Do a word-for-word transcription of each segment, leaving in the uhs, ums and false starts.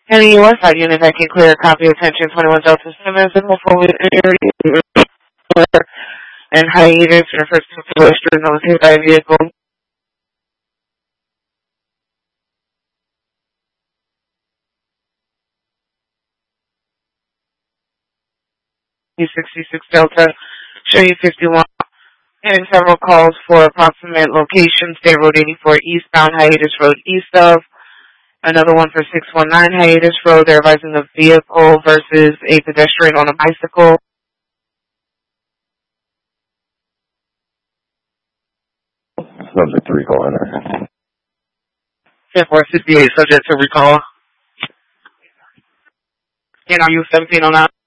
Any U S side unit that can clear a copy of attention twenty-one Delta seven, signal forward and hiatus refers to pedestrians on the same by vehicle. sixty-six Delta, show you fifty-one. And several calls for approximate location, State Road eighty-four eastbound, Hiatus Road east of. Another one for six one nine Hiatus Road. They're advising a vehicle versus a pedestrian on a bicycle. Subject to recall, enter. ten four sixty-eight, subject to recall. And are you seventeen oh nine?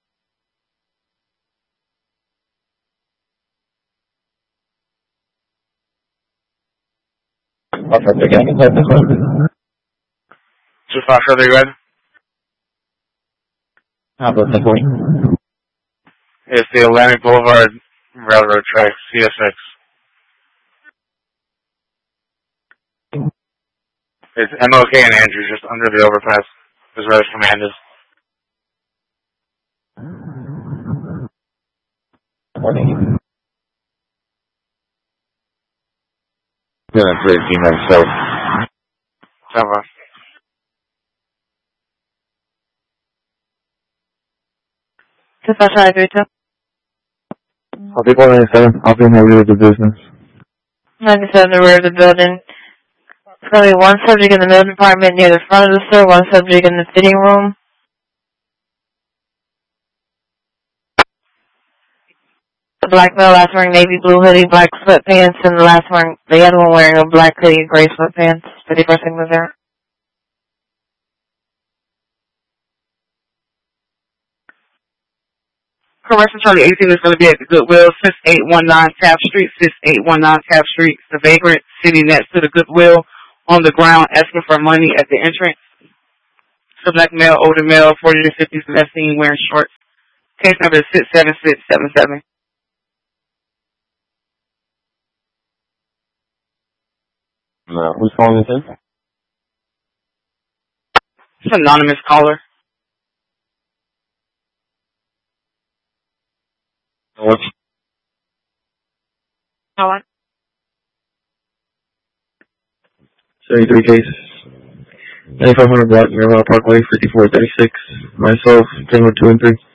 I'll try to again. Two five further, you ready? How about the point? It's the Atlantic Boulevard Railroad Track, C S X. It's M L K and Andrews, just under the overpass, as well as Commanders. Morning. Yeah, that's very team myself. Seven. Two five five three two. I'll be one ninety-seven. I'll be in the rear of the business. ninety-seven, the rear of the building. There's going to be one subject in the middle department near the front of the store, one subject in the fitting room. The black male last wearing navy blue hoodie, black sweatpants, and the last one, the other one wearing a black hoodie, gray sweatpants. fifty-four signal there. Commercial Charlie eighteen is going to be at the Goodwill, six eight one nine Taft Street, six eight one nine Taft Street. The vagrant sitting next to the Goodwill on the ground asking for money at the entrance. So black male, older male, forty to fifty, from that scene wearing shorts. Case number is six seven six seven seven. No, who's calling this in? It's an anonymous caller. What's Hold on. seventy-three cases. ninety-five hundred block, Miramar Parkway, fifty-four thirty-six. Myself, ten two and three.